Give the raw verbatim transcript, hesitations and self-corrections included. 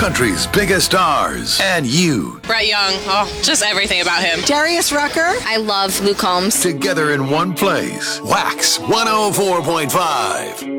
country's biggest stars, and you. Brett Young, oh, just everything about him. Darius Rucker. I love Luke Combs. Together in one place. Wax one oh four point five.